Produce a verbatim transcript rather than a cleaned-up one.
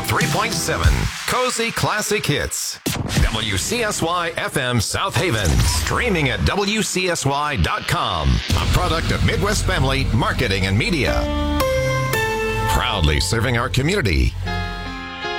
three point seven. Cozy Classic Hits. W C S Y F M South Haven. Streaming at W C S Y dot com. A product of Midwest Family Marketing and Media. Proudly serving our community.